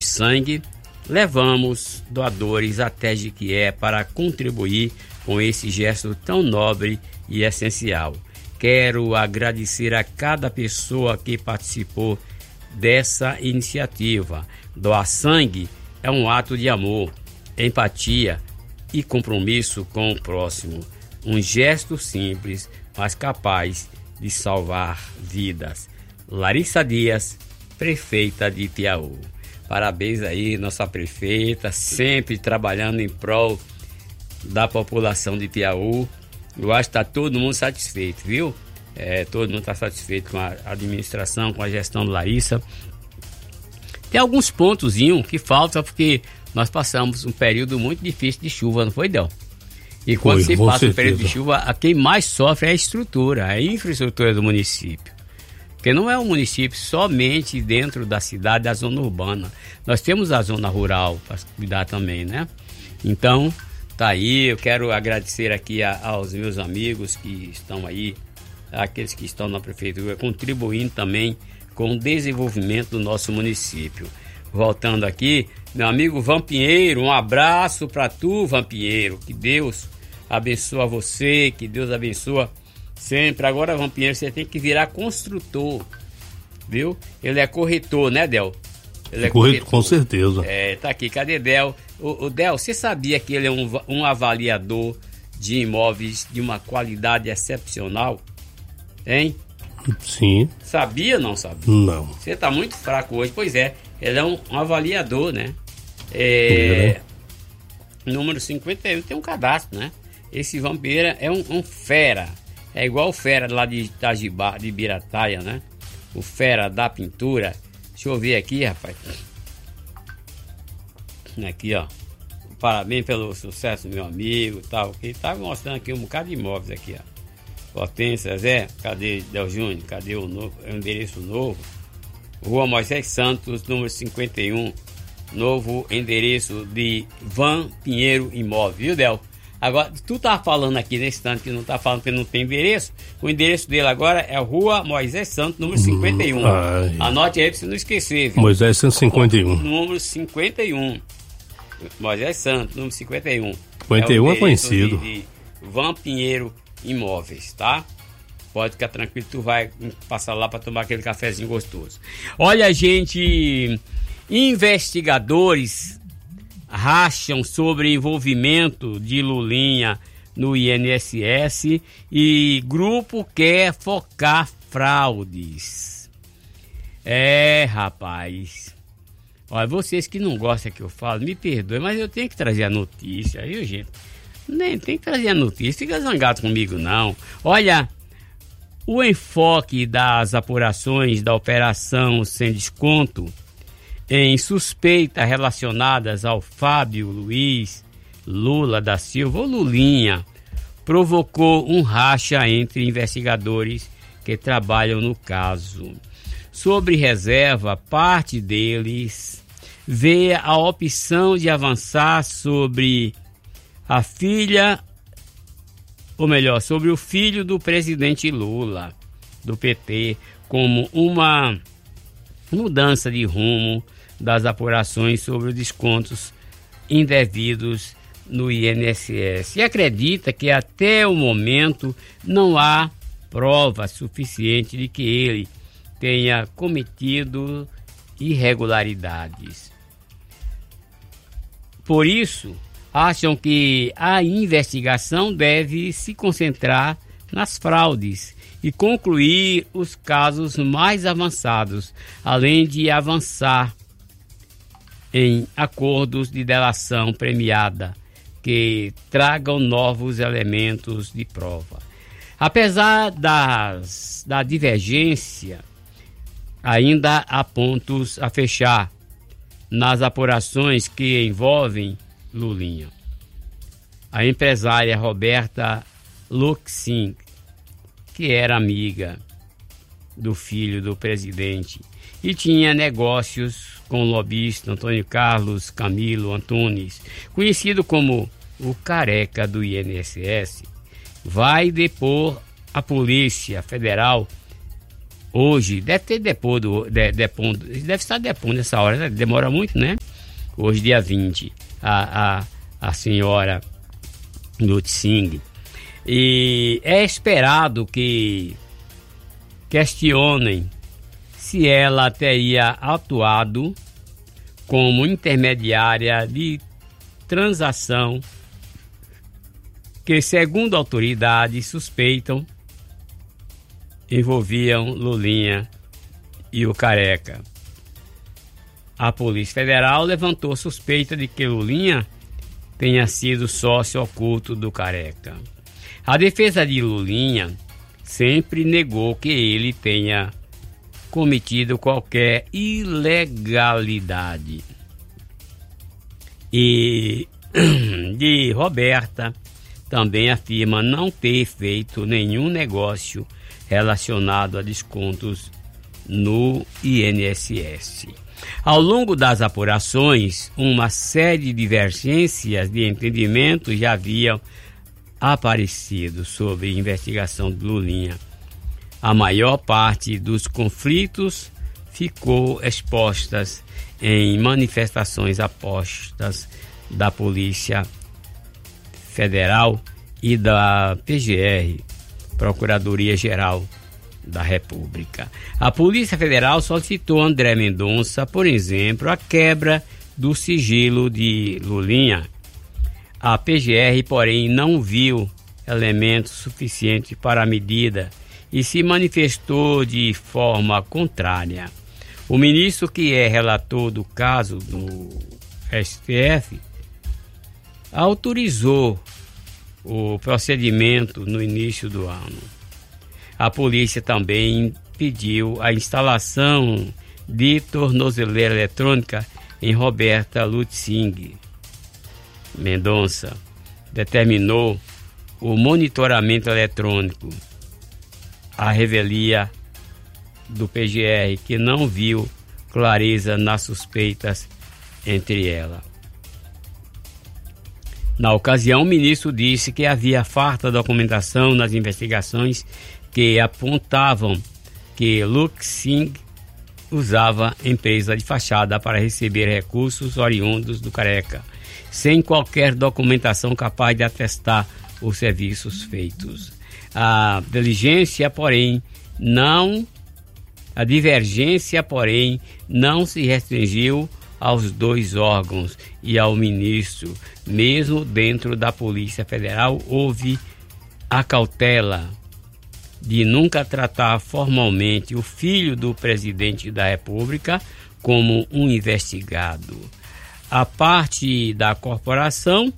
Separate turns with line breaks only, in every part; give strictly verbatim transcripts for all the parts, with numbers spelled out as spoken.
sangue, levamos doadores até Jequié para contribuir com esse gesto tão nobre e essencial. Quero agradecer a cada pessoa que participou dessa iniciativa. Doar sangue é um ato de amor, empatia e compromisso com o próximo. Um gesto simples, mas capaz de salvar vidas. Larissa Dias, prefeita de Piauí. Parabéns aí, nossa prefeita, sempre trabalhando em prol da população de Piauí. Eu acho que está todo mundo satisfeito, viu? É, todo mundo está satisfeito com a administração, com a gestão de Larissa. Tem alguns pontozinhos que faltam, porque nós passamos um período muito difícil de chuva, não foi, Del? E quando
foi,
se passa
certeza.
um período de chuva, a quem mais sofre é a estrutura, a infraestrutura do município. Porque não é um município somente dentro da cidade, da zona urbana. Nós temos a zona rural para cuidar também, né? Então, tá aí, eu quero agradecer aqui a, aos meus amigos que estão aí, aqueles que estão na prefeitura, contribuindo também com o desenvolvimento do nosso município. Voltando aqui, meu amigo Van Pinheiro, um abraço para tu, Van Pinheiro, que Deus abençoe você, que Deus abençoe sempre. Agora, Van Pinheiro, você tem que virar construtor, viu? Ele é corretor, né, Del? Ele é
corretor, com certeza.
É, tá aqui, cadê Del? O, o Del, você sabia que ele é um, um avaliador de imóveis de uma qualidade excepcional? Hein?
Sim.
Sabia ou não sabia?
Não.
Você tá muito fraco hoje. Pois é, ele é um, um avaliador, né? É, é. Número cinquenta e um tem um cadastro, né? Esse Vampeira é um, um fera. É igual o fera lá de Itajibá, de Birataia, né? O fera da pintura. Deixa eu ver aqui, rapaz. Aqui, ó. Parabéns pelo sucesso, meu amigo, tal. Que tá mostrando aqui um bocado de imóveis aqui, ó. Potência, Zé, cadê Del Júnior? Cadê o, novo, o endereço novo? Rua Moisés Santos, número cinquenta e um. Novo endereço de Van Pinheiro Imóvel, viu, Del? Agora, tu tá falando aqui nesse instante que não tá falando que não tem endereço. O endereço dele agora é Rua Moisés Santos, número cinquenta e um. Ai. Anote aí pra você não esquecer, viu?
Moisés Santos cinquenta e um.
Número cinquenta e um. Moisés Santos, número cinquenta e um.
cinquenta e um é, é conhecido.
De, de Van Pinheiro Imóveis, tá? Pode ficar tranquilo, tu vai passar lá para tomar aquele cafezinho gostoso. Olha, gente, investigadores racham sobre envolvimento de Lulinha no I N S S e grupo quer focar fraudes. É, rapaz. Olha, vocês que não gostam que eu falo, me perdoem, mas eu tenho que trazer a notícia, viu, gente? Nem tem que trazer a notícia, fica zangado comigo não. Olha, o enfoque das apurações da operação sem desconto em suspeitas relacionadas ao Fábio Luiz Lula da Silva, ou Lulinha, provocou um racha entre investigadores que trabalham no caso. Sobre reserva, parte deles vê a opção de avançar sobre a filha, ou melhor, sobre o filho do presidente Lula, do P T, como uma mudança de rumo das apurações sobre os descontos indevidos no I N S S. E acredita que até o momento não há prova suficiente de que ele tenha cometido irregularidades. Por isso, acham que a investigação deve se concentrar nas fraudes e concluir os casos mais avançados, além de avançar em acordos de delação premiada que tragam novos elementos de prova. Apesar das, da divergência, ainda há pontos a fechar nas apurações que envolvem Lulinha. A empresária Roberta Luxin, que era amiga do filho do presidente e tinha negócios com o lobista Antônio Carlos Camilo Antunes, conhecido como o careca do I N S S, vai depor a Polícia Federal hoje, deve ter depondo, de, depondo, deve estar depondo nessa hora, né? Demora muito, né? Hoje, dia vinte, a, a, a senhora Lutfsing. E é esperado que questionem se ela teria atuado como intermediária de transação que, segundo autoridades, suspeitam envolviam Lulinha e o Careca. A Polícia Federal levantou suspeita de que Lulinha tenha sido sócio oculto do Careca. A defesa de Lulinha sempre negou que ele tenha cometido qualquer ilegalidade. E de Roberta também afirma não ter feito nenhum negócio relacionado a descontos no I N S S. Ao longo das apurações, uma série de divergências de entendimento já haviam aparecido sobre a investigação de Lulinha. A maior parte dos conflitos ficou expostas em manifestações apostas da Polícia Federal e da P G R, Procuradoria-Geral da República. A Polícia Federal solicitou a André Mendonça, por exemplo, a quebra do sigilo de Lulinha. A P G R, porém, não viu elementos suficientes para a medida e se manifestou de forma contrária. O ministro, que é relator do caso do S T F, autorizou o procedimento no início do ano. A polícia também pediu a instalação de tornozeleira eletrônica em Roberta Lutfsing. Mendonça determinou o monitoramento eletrônico. A revelia do P G R que não viu clareza nas suspeitas entre ela. Na ocasião, o ministro disse que havia farta documentação nas investigações que apontavam que Lutfsing usava empresa de fachada para receber recursos oriundos do Careca, sem qualquer documentação capaz de atestar os serviços feitos. A diligência, porém, não, a divergência, porém, não se restringiu aos dois órgãos e ao ministro. Mesmo dentro da Polícia Federal, houve a cautela de nunca tratar formalmente o filho do presidente da República como um investigado. A parte da corporação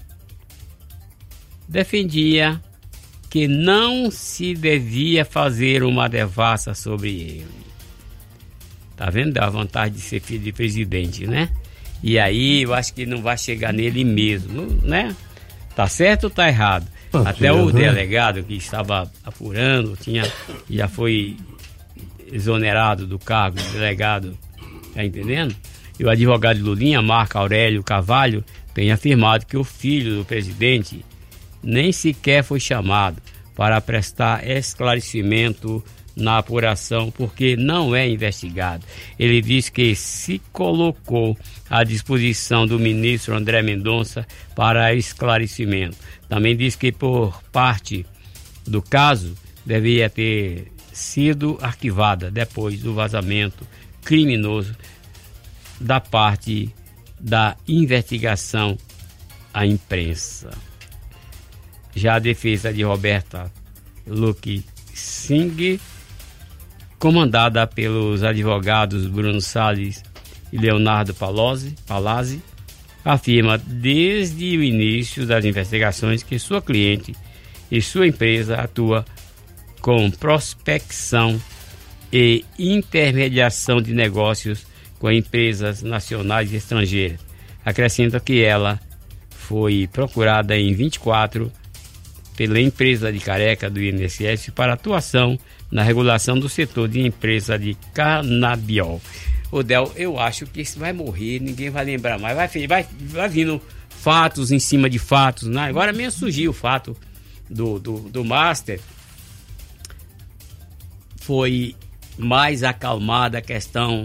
defendia que não se devia fazer uma devassa sobre ele. Tá vendo? Dá vontade de ser filho de presidente, né? E aí eu acho que não vai chegar nele mesmo, né? Tá certo ou tá errado? Ah, Até sim, o né? delegado que estava apurando tinha, já foi exonerado do cargo de delegado, tá entendendo? E o advogado de Lulinha, Marco Aurélio Carvalho, tem afirmado que o filho do presidente nem sequer foi chamado para prestar esclarecimento na apuração, porque não é investigado. Ele diz que se colocou à disposição do ministro André Mendonça para esclarecimento. Também diz que, por parte do caso, devia ter sido arquivada depois do vazamento criminoso da parte da investigação à imprensa. Já a defesa de Roberta Lutfsing, comandada pelos advogados Bruno Salles e Leonardo Palazzi, Palazzi, afirma desde o início das investigações que sua cliente e sua empresa atua com prospecção e intermediação de negócios com empresas nacionais e estrangeiras. Acrescenta que ela foi procurada em vinte e quatro pela empresa de Careca do I N S S para atuação na regulação do setor de empresa de canabiol. Ô Del, eu acho que isso vai morrer, ninguém vai lembrar mais. Vai, vai, vai vindo fatos em cima de fatos, né? Agora mesmo surgiu o fato do, do, do Master. Foi mais acalmada a questão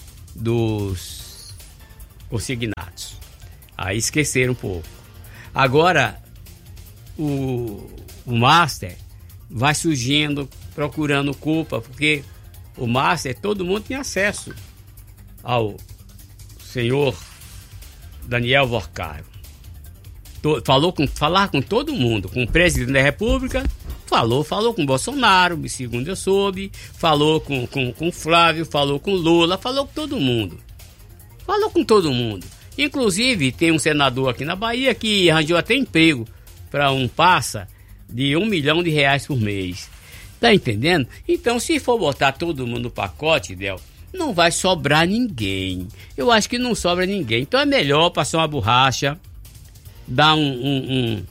dos consignados. Aí esqueceram um pouco. Agora, o, o Master vai surgindo, procurando culpa, porque o Master, todo mundo tem acesso ao senhor Daniel Vorcaro. Falou com, falar com todo mundo, com o presidente da República, falou, falou com Bolsonaro, segundo eu soube, falou com, com, com Flávio, falou com Lula, falou com todo mundo. Falou com todo mundo. Inclusive, tem um senador aqui na Bahia que arranjou até emprego para um passa de um milhão de reais por mês. Tá entendendo? Então, se for botar todo mundo no pacote, Del, não vai sobrar ninguém. Eu acho que não sobra ninguém. Então é melhor passar uma borracha, dar um, um, um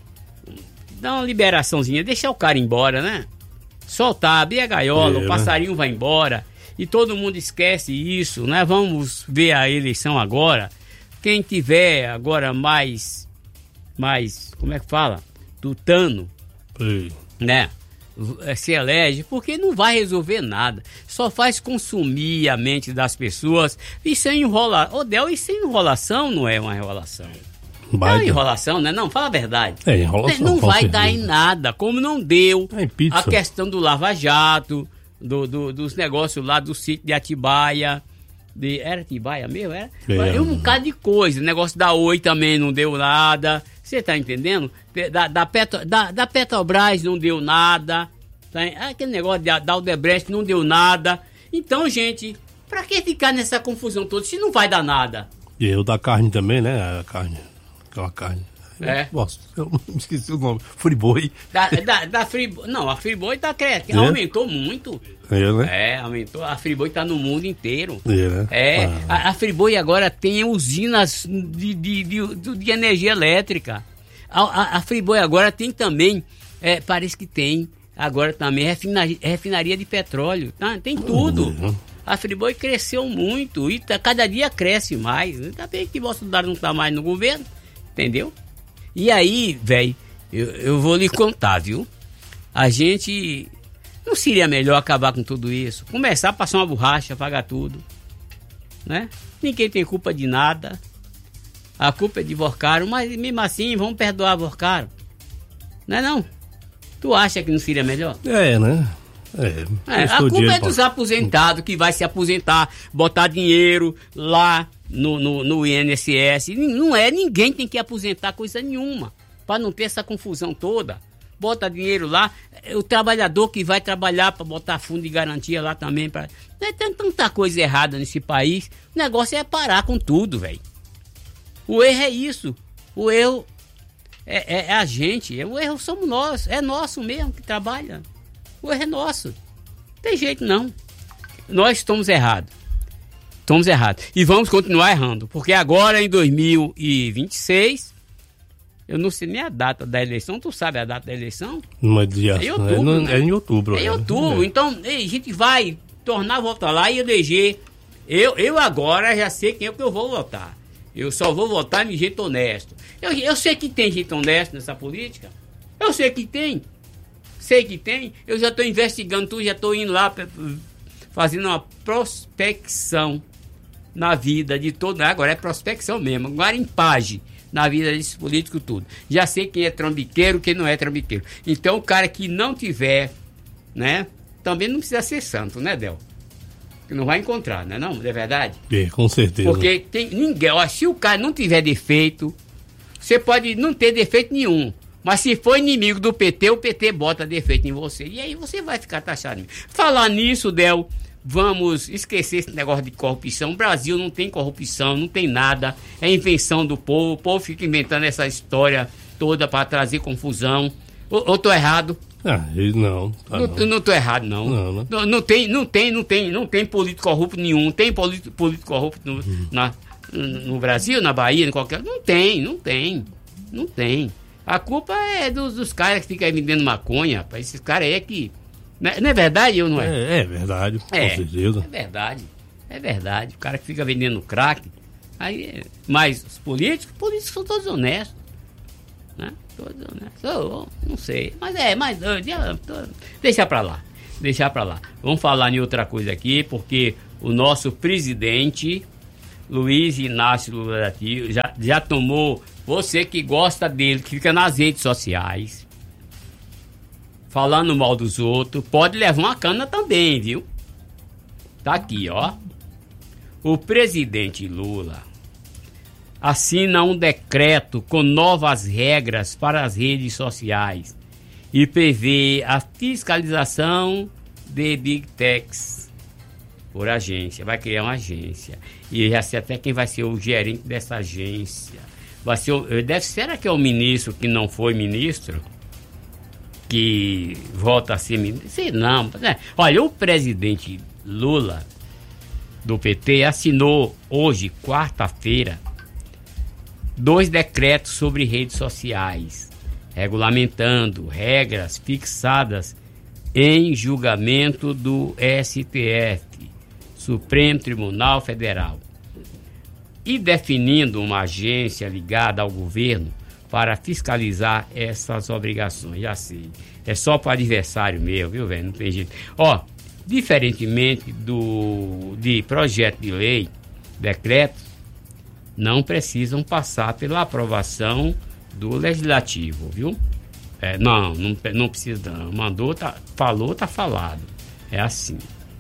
dar uma liberaçãozinha, deixar o cara embora, né? Soltar, abrir a gaiola, é, o passarinho né? vai embora e todo mundo esquece isso, né? Vamos ver a eleição agora. Quem tiver agora mais, mais, como é que fala? Tutano,
Sim.
né? Se elege, porque não vai resolver nada, só faz consumir a mente das pessoas e sem enrolação. Ô, Del, e sem enrolação não é uma enrolação. Vai, é uma enrolação, né? Não, fala a verdade.
É enrolação.
Não vai dar em nada, como não deu
é
a questão do Lava Jato, do, do, dos negócios lá do sítio de Atibaia. De, era Atibaia mesmo? Era? É. Um bocado de coisa. O negócio da Oi também não deu nada. Você tá entendendo? Da, da, Petro, da, da Petrobras não deu nada. Tá? Aquele negócio da, da Odebrecht não deu nada. Então, gente, pra que ficar nessa confusão toda se não vai dar nada?
E eu da carne também, né? A carne. Aquela carne.
É.
Nossa, eu esqueci o nome. Friboi. Da,
da, da Friboi. Não, a Friboi tá crescendo. É? Aumentou muito.
É, né?
É, aumentou. A Friboi tá no mundo inteiro.
É, né?
É.
Ah.
A, a Friboi agora tem usinas de, de, de, de, de energia elétrica. A, a, a Friboi agora tem também, é, parece que tem, agora também refinaria, refinaria de petróleo. Tá? Tem tudo. Uhum. A Friboi cresceu muito e tá, cada dia cresce mais. Ainda bem que Bolsonaro não tá mais no governo. Entendeu? E aí, velho, eu, eu vou lhe contar, viu? A gente... Não seria melhor acabar com tudo isso? Começar a passar uma borracha, pagar tudo. Né? Ninguém tem culpa de nada. A culpa é de Vorcaro, mas mesmo assim, vamos perdoar Vorcaro. Não é não? Tu acha que não seria melhor?
É, né? É,
é, a culpa é dos aposentados que vai se aposentar, botar dinheiro lá no, no, no I N S S. Não é, ninguém tem que aposentar coisa nenhuma, para não ter essa confusão toda. Bota dinheiro lá, o trabalhador que vai trabalhar para botar fundo de garantia lá também. Pra... Tem tanta coisa errada nesse país, o negócio é parar com tudo, velho. O erro é isso, o erro é, é, é a gente, o erro somos nós, é nosso mesmo que trabalha. O erro é nosso. Não tem jeito, não. Nós estamos errados. Estamos errados. E vamos continuar errando. Porque agora, em dois mil e vinte e seis, eu não sei nem a data da eleição. Tu sabe a data da eleição?
Uma dia,
é em outubro.
É,
né?
é em outubro.
É em outubro. É. Então, a gente vai tornar a votar lá e eleger. Eu, eu agora já sei quem é que eu vou votar. Eu só vou votar de jeito honesto. Eu, eu sei que tem jeito honesto nessa política. Eu sei que tem. Sei que tem, eu já estou investigando tudo, já estou indo lá fazendo uma prospecção na vida de todo, agora é prospecção mesmo, garimpagem na vida desses políticos tudo. Já sei quem é trambiqueiro, quem não é trambiqueiro. Então o cara que não tiver, né, também não precisa ser santo, né, Del? Que não vai encontrar, né, não? É verdade?
É, com certeza.
Porque tem ninguém, ó, se o cara não tiver defeito, você pode não ter defeito nenhum. Mas se for inimigo do P T, o P T bota defeito em você. E aí você vai ficar taxado. Falar nisso, Del, vamos esquecer esse negócio de corrupção. O Brasil não tem corrupção, não tem nada. É invenção do povo. O povo fica inventando essa história toda para trazer confusão. Ou, ou tô errado?
Ah, não. Tá
não,
não.
não tô errado, não.
Não, não.
Não, não tem, não tem, não tem, não tem político corrupto nenhum. Tem político, político corrupto no, uhum. na, no Brasil, na Bahia, em qualquer... Não tem, não tem. Não tem. A culpa é dos, dos caras que ficam vendendo maconha, rapaz. Esses caras aí é que... Não é, não é verdade ou não é?
É, é verdade, com
é,
certeza.
É verdade, é verdade. O cara que fica vendendo crack. Aí, mas os políticos, os políticos são todos honestos. Né? Todos honestos. Eu, não sei. Mas é, mas... Deixa pra lá. deixar para lá. Vamos falar em outra coisa aqui, porque o nosso presidente, Luiz Inácio Lula da Silva, já, já tomou, você que gosta dele, que fica nas redes sociais, falando mal dos outros, pode levar uma cana também, viu? Tá aqui, ó. O presidente Lula assina um decreto com novas regras para as redes sociais e prevê a fiscalização de Big Techs por agência. Vai criar uma agência. E já sei até quem vai ser o gerente dessa agência. Vai ser o, deve, será que é o ministro que não foi ministro? Que volta a ser ministro? Sei não. Né? Olha, o presidente Lula, do P T, assinou hoje, quarta-feira, dois decretos sobre redes sociais, regulamentando regras fixadas em julgamento do S T F, Supremo Tribunal Federal, e definindo uma agência ligada ao governo para fiscalizar essas obrigações. Já sei, é só para adversário meu, viu, velho? Não tem jeito. Ó, diferentemente do de projeto de lei, decretos não precisam passar pela aprovação do legislativo, viu? É, não, não, não precisa não. Mandou, tá, falou, tá falado. É assim.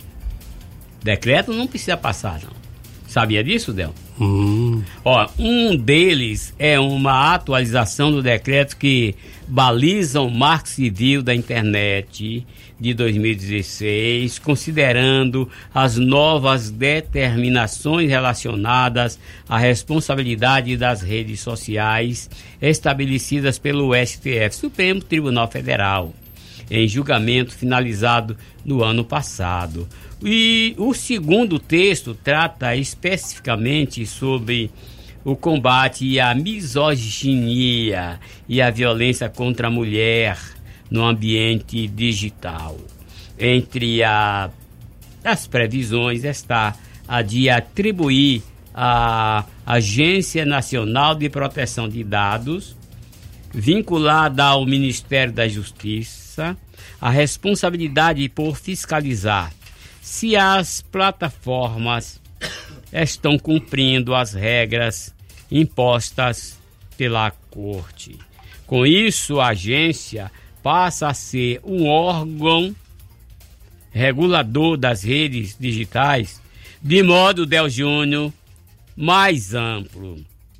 Decreto não precisa passar, não. Sabia disso, Del?
Hum.
Ó, um deles é uma atualização do decreto que baliza o Marco Civil da Internet de dois mil e dezesseis, considerando as novas determinações relacionadas à responsabilidade das redes sociais estabelecidas pelo S T F, Supremo Tribunal Federal, em julgamento finalizado no ano passado. E o segundo texto trata especificamente sobre o combate à misoginia e à violência contra a mulher no ambiente digital. Entre a, as previsões está a de atribuir à Agência Nacional de Proteção de Dados, vinculada ao Ministério da Justiça, a responsabilidade por fiscalizar se as plataformas estão cumprindo as regras impostas pela Corte. Com isso, a agência passa a ser um órgão regulador das redes digitais de modo, Del Júnior, mais amplo.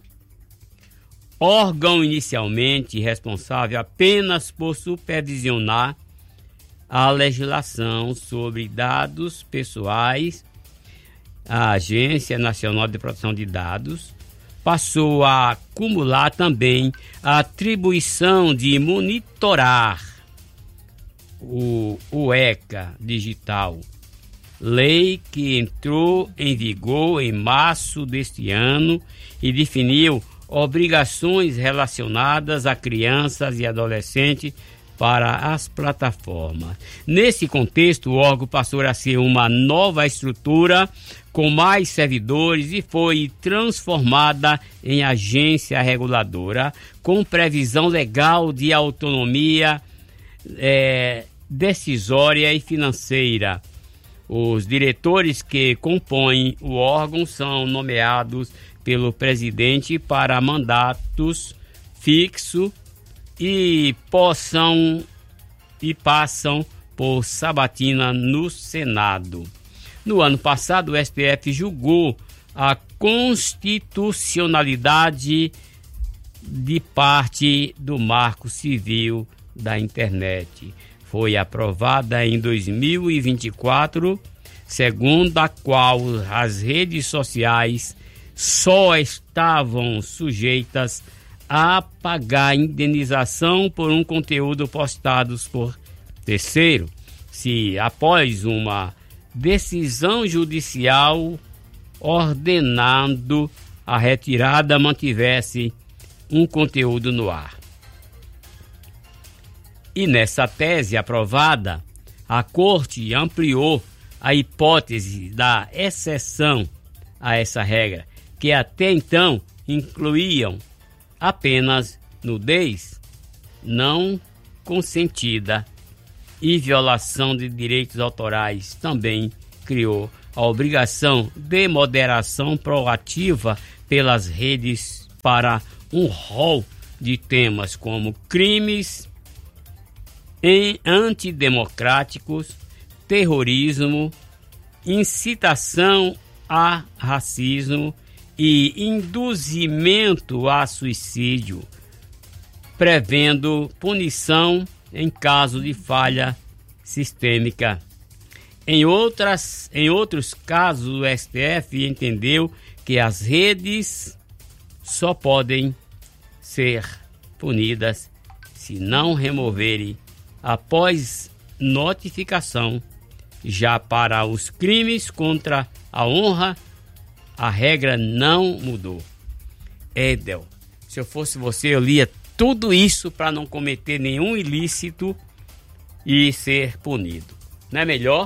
Órgão inicialmente responsável apenas por supervisionar a legislação sobre dados pessoais, a Agência Nacional de Proteção de Dados passou a acumular também a atribuição de monitorar o, o ECA digital, lei que entrou em vigor em março deste ano e definiu obrigações relacionadas a crianças e adolescentes para as plataformas. Nesse contexto, o órgão passou a ser uma nova estrutura com mais servidores e foi transformada em agência reguladora com previsão legal de autonomia é, decisória e financeira. Os diretores que compõem o órgão são nomeados pelo presidente para mandatos fixos e possam e passam por sabatina no Senado. No ano passado, o S T F julgou a constitucionalidade de parte do Marco Civil da Internet. Foi aprovada em dois mil e vinte e quatro, segundo a qual as redes sociais só estavam sujeitas a pagar indenização por um conteúdo postado por terceiro, se após uma decisão judicial ordenando a retirada mantivesse um conteúdo no ar. E nessa tese aprovada, a Corte ampliou a hipótese da exceção a essa regra, que até então incluíam apenas nudez não consentida em violação de direitos autorais, também criou a obrigação de moderação proativa pelas redes para um rol de temas como crimes antidemocráticos, terrorismo, incitação a racismo e induzimento a suicídio, prevendo punição em caso de falha sistêmica. Em, outras, em outros casos, o S T F entendeu que as redes só podem ser punidas se não removerem após notificação. Já para os crimes contra a honra, a regra não mudou. Edel, se eu fosse você, eu lia tudo isso para não cometer nenhum ilícito e ser punido. Não é melhor?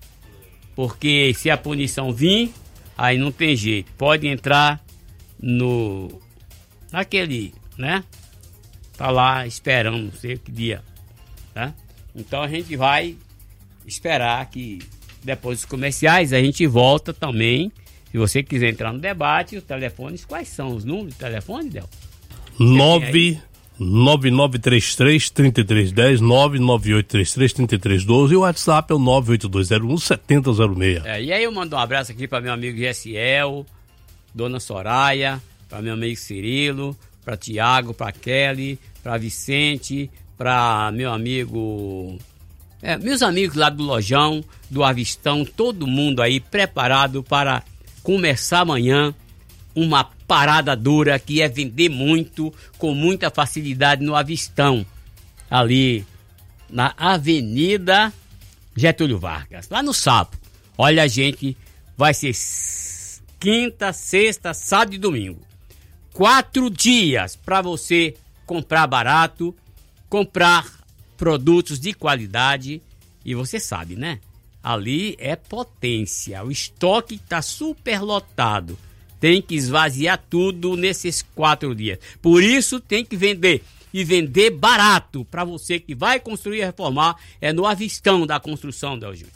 Porque se a punição vir, aí não tem jeito. Pode entrar no... naquele, né? Tá lá esperando, não sei que dia, tá? Então a gente vai esperar que depois dos comerciais a gente volta também. Se você quiser entrar no debate, os telefones, quais são os números de telefone, Del?
nove nove nove três três, três três um zero, nove nove oito três três, três três um dois e o WhatsApp é o nove oito dois zero um, sete zero zero seis.
É, e aí eu mando um abraço aqui para meu amigo Gessiel, Dona Soraya, para meu amigo Cirilo, para Tiago, para Kelly, para Vicente, para meu amigo... É, meus amigos lá do Lojão, do Avistão, todo mundo aí preparado para começar amanhã uma parada dura que é vender muito, com muita facilidade no Avistão, ali na Avenida Getúlio Vargas, lá no Sapo. Olha, gente, vai ser quinta, sexta, sábado e domingo. Quatro dias para você comprar barato, comprar produtos de qualidade. E você sabe, né? Ali é potência. O estoque está super lotado. Tem que esvaziar tudo nesses quatro dias. Por isso tem que vender. E vender barato. Para você que vai construir e reformar. É no Avistão da construção, Del Júnior.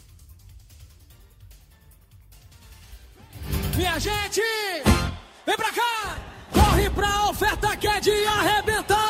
Minha gente, vem pra cá. Corre pra oferta que é de arrebentar.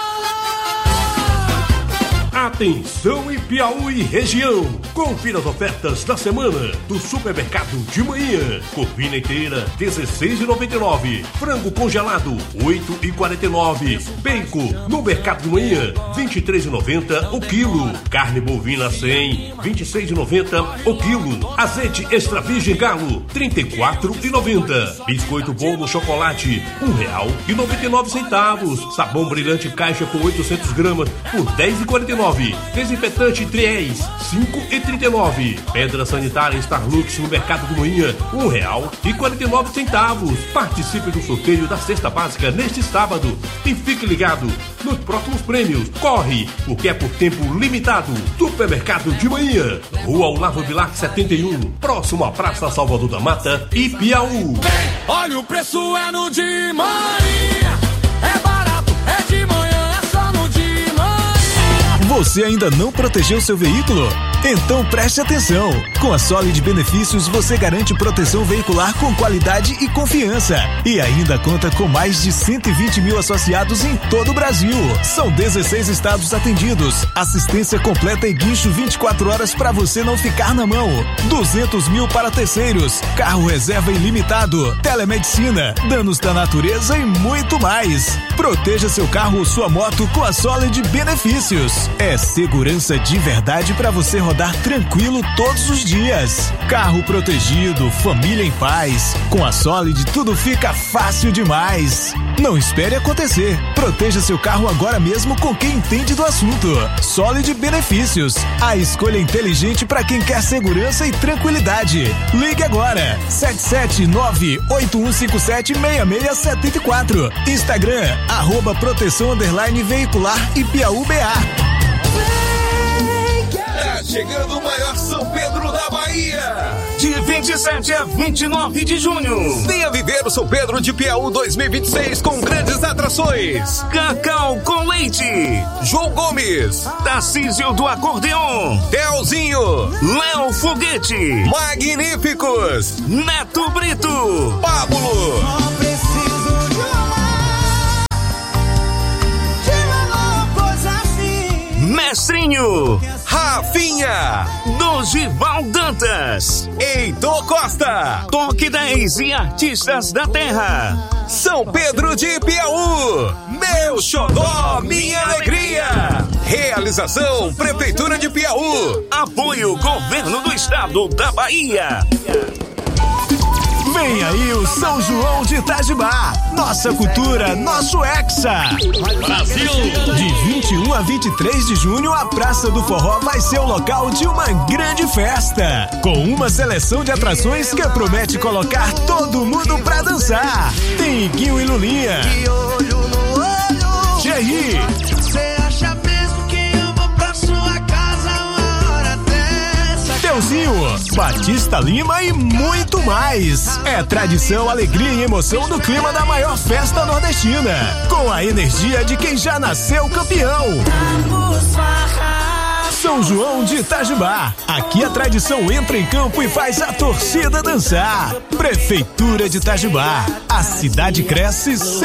Atenção em Piauí e região, confira as ofertas da semana do Supermercado de Manhã. Corvina inteira, dezesseis reais e noventa e nove centavos. Frango congelado, oito reais e quarenta e nove centavos. Bacon no Mercado de Manhã, vinte e três reais e noventa centavos o quilo. Carne bovina cem, vinte e seis reais e noventa centavos o quilo. Azeite extra virgem galo, trinta e quatro reais e noventa centavos. Biscoito bolo chocolate, um real e noventa e nove centavos. Sabão brilhante caixa com oitocentas gramas por dez reais e quarenta e nove centavos. Desinfetante Triés, cinco reais e trinta e nove centavos. Pedra sanitária Starlux no Mercado de Manhã, um real e quarenta e nove centavos. Participe do sorteio da cesta básica neste sábado e fique ligado nos próximos prêmios. Corre, porque é por tempo limitado. Supermercado de Manhã, Rua Olavo Bilac setenta e um, próximo à Praça Salvador da Mata e Piauí.
Olha, o preço é no de Maria. É barato, é de manhã, é só no de Maria.
Você ainda não protegeu seu veículo? Então preste atenção! Com a Solid Benefícios você garante proteção veicular com qualidade e confiança. E ainda conta com mais de cento e vinte mil associados em todo o Brasil. São dezesseis estados atendidos. Assistência completa e guincho vinte e quatro horas para você não ficar na mão. duzentos mil para terceiros. Carro reserva ilimitado. Telemedicina. Danos da natureza e muito mais. Proteja seu carro ou sua moto com a Solid Benefícios. É segurança de verdade para você rodar tranquilo todos os dias. Carro protegido, família em paz. Com a Solid tudo fica fácil demais. Não espere acontecer. Proteja seu carro agora mesmo com quem entende do assunto. Solid Benefícios. A escolha inteligente para quem quer segurança e tranquilidade. Ligue agora. sete sete nove oito um cinco sete seis seis sete quatro. Instagram, arroba proteção underline veicular e Piauí B A.
Tá chegando o maior São Pedro da Bahia.
De vinte e sete a vinte e nove de junho.
Venha viver o São Pedro de Piauí dois mil e vinte e seis com grandes atrações. atrações.
Cacau com leite.
João Gomes.
Tarcísio do acordeon.
Telzinho.
Léo Foguete.
Magníficos.
Neto Brito.
Pablo.
Só preciso de uma, de uma coisa assim.
Mestrinho.
Rafinha.
Dorival Dantas.
Heitor Costa.
Toque dez e Artistas da Terra.
São Pedro de Piauí. Meu xodó, minha alegria. Realização Prefeitura de Piauí.
Apoio Governo do Estado da Bahia.
Vem aí o São João de Itajibá. Nossa cultura, nosso Hexa.
Brasil!
De vinte e um a vinte e três de junho, a Praça do Forró vai ser o local de uma grande festa. Com uma seleção de atrações que promete colocar todo mundo pra dançar. Tem Iguinho e Lulinha. Jerry.
Você acha mesmo que eu vou pra sua casa uma hora dessa?
Teuzinho, Batista Lima e muito mais. É tradição, alegria e emoção no clima da maior festa nordestina. Com a energia de quem já nasceu campeão. São João de Itajibá. Aqui a tradição entra em campo e faz a torcida dançar. Prefeitura de Itajibá. A cidade cresce sem